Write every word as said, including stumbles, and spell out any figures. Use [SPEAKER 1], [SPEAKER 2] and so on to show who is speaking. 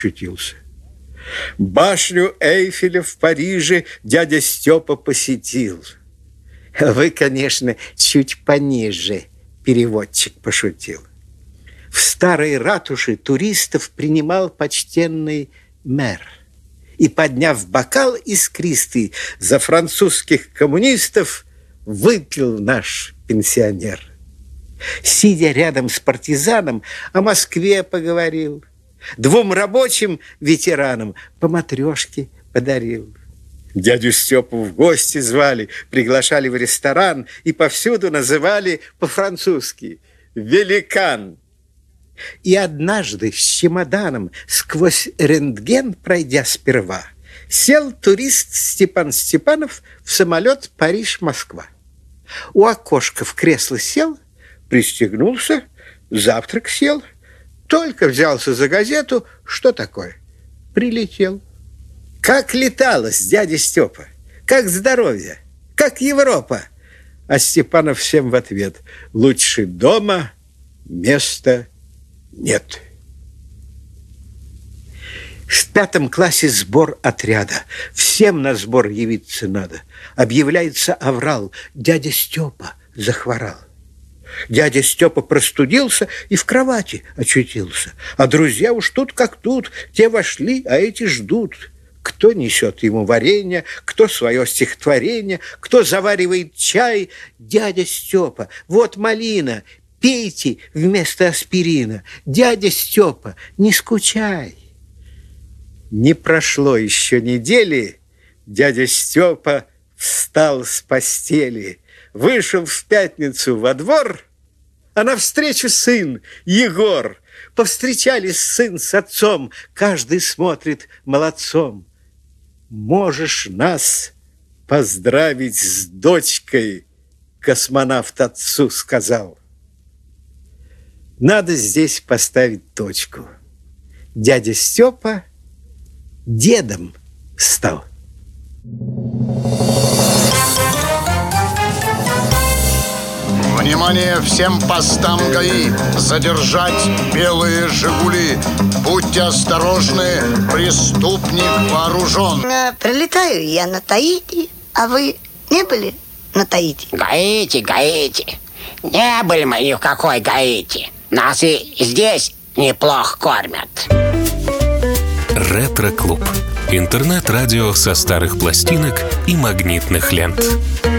[SPEAKER 1] очутился. Башню Эйфеля в Париже дядя Степа посетил. Вы, конечно, чуть пониже, переводчик пошутил. В старой ратуше туристов принимал почтенный мэр. И, подняв бокал искристый за французских коммунистов, выпил наш пенсионер. Сидя рядом с партизаном, о Москве поговорил. Двум рабочим ветеранам по матрешке подарил. Дядю Степу в гости звали, приглашали в ресторан и повсюду называли по-французски «великан». И однажды с чемоданом, сквозь рентген пройдя сперва, сел турист Степан Степанов в самолет Париж-Москва. У окошка в кресло сел, пристегнулся, завтрак съел, только взялся за газету, что такое? Прилетел. Как леталось, дядя Степа, как здоровье, как Европа. А Степанов всем в ответ: лучше дома места нет. В пятом классе сбор отряда. Всем на сбор явиться надо. Объявляется аврал. Дядя Степа захворал. Дядя Степа простудился и в кровати очутился. А друзья уж тут как тут. Те вошли, а эти ждут. Кто несет ему варенье, кто свое стихотворение, кто заваривает чай. Дядя Степа, вот малина, пейте вместо аспирина. Дядя Степа, не скучай. Не прошло еще недели, дядя Степа встал с постели, вышел в пятницу во двор, а навстречу сын Егор. Повстречались сын с отцом, каждый смотрит молодцом. Можешь нас поздравить с дочкой, космонавт отцу сказал. Надо здесь поставить точку. Дядя Степа дедом стал.
[SPEAKER 2] Внимание всем постам ГАИ! Задержать белые «Жигули». Будьте осторожны, преступник вооружен.
[SPEAKER 3] А, прилетаю я на Таити, а вы не были на Таити?
[SPEAKER 4] Гаити, Гаити. Не были мы ни в какой Гаити. Нас и здесь неплохо кормят.
[SPEAKER 5] Ретро-клуб. Интернет-радио со старых пластинок и магнитных лент.